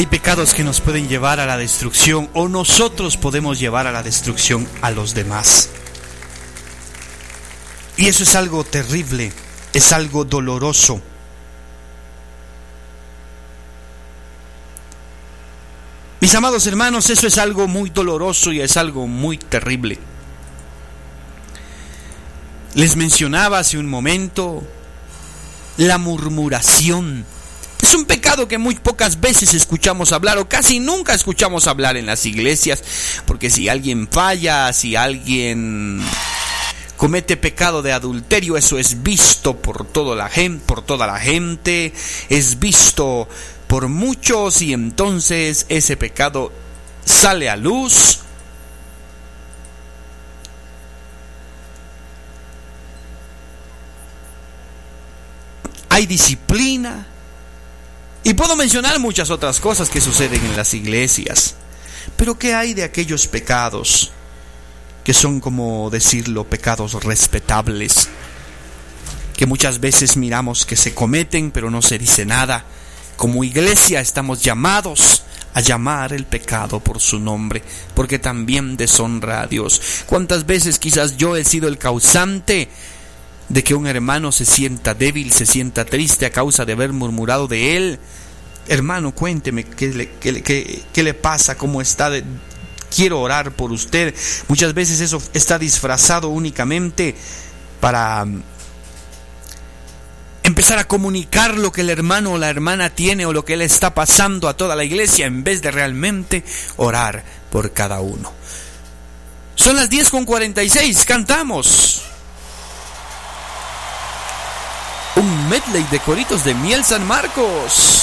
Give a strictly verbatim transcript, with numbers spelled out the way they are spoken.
Hay pecados que nos pueden llevar a la destrucción, o nosotros podemos llevar a la destrucción a los demás. Y eso es algo terrible, es algo doloroso. Mis amados hermanos, eso es algo muy doloroso y es algo muy terrible. Les mencionaba hace un momento la murmuración. Es un pecado que muy pocas veces escuchamos hablar, o casi nunca escuchamos hablar en las iglesias, porque si alguien falla, si alguien comete pecado de adulterio, eso es visto por toda la gente, por toda la gente, es visto por muchos, y entonces ese pecado sale a luz. Hay disciplina. Y puedo mencionar muchas otras cosas que suceden en las iglesias. Pero ¿qué hay de aquellos pecados que son, como decirlo, pecados respetables? Que muchas veces miramos que se cometen, pero no se dice nada. Como iglesia estamos llamados a llamar el pecado por su nombre, porque también deshonra a Dios. ¿Cuántas veces quizás yo he sido el causante de que un hermano se sienta débil, se sienta triste a causa de haber murmurado de él? Hermano, cuénteme qué le, qué, qué, qué le pasa, cómo está, de, quiero orar por usted. Muchas veces eso está disfrazado únicamente para empezar a comunicar lo que el hermano o la hermana tiene o lo que le está pasando a toda la iglesia, en vez de realmente orar por cada uno. Son las diez con cuarenta y seis, cantamos un medley de coritos de Miel San Marcos.